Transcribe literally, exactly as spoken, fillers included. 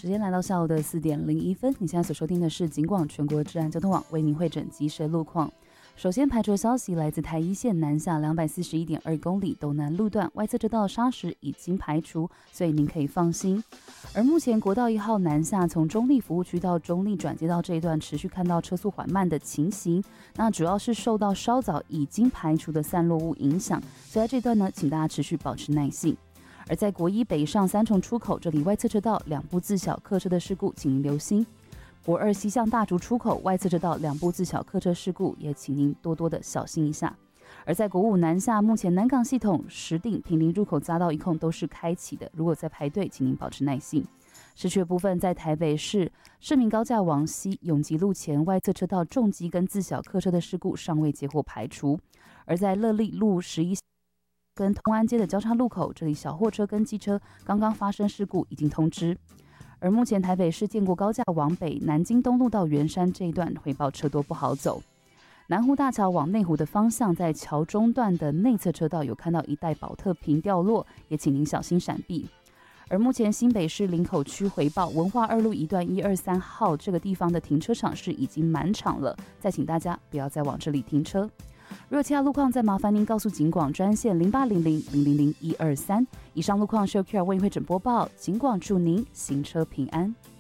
时间来到下午的四点零一分，你现在所收听的是警广全国治安交通网为您汇整即时路况。首先排除的消息来自台一线南下两百四十一点二公里斗南路段外侧车道砂石已经排除，所以您可以放心。而目前国道一号南下从中立服务区到中立转接道这一段持续看到车速缓慢的情形，那主要是受到稍早已经排除的散落物影响，所以在这段呢，请大家持续保持耐性。而在国一北上三重出口这里外侧车道两部自小客车的事故，请您留心。国二西向大竹出口外侧车道两部自小客车事故，也请您多多的小心一下。而在国五南下，目前南港系统石碇、坪林入口匝道一控都是开启的，如果在排队，请您保持耐性。市区的部分，在台北市市民高架往西永吉路前外侧车道重机跟自小客车的事故尚未截获排除。而在乐利路十一跟通安街的交叉路口，这里小货车跟机车刚刚发生事故，已经通知。而目前台北市建国高架往北南京东路到圆山这一段回报车多不好走。南湖大桥往内湖的方向，在桥中段的内侧车道有看到一带保特瓶掉落，也请您小心闪避。而目前新北市林口区回报文化二路一段一二三号这个地方的停车场是已经满场了，再请大家不要再往这里停车。如果其他路况，再麻烦您告诉警广专线零八零零零零零一二三。以上路况是由 Q R 为您会诊播报，警广祝您行车平安。